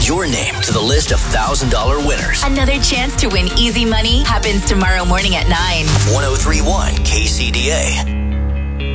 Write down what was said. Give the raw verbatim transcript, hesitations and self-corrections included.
add your name to the list of one thousand dollars winners. Another chance to win easy money happens tomorrow morning at nine. one oh three point one K C D A.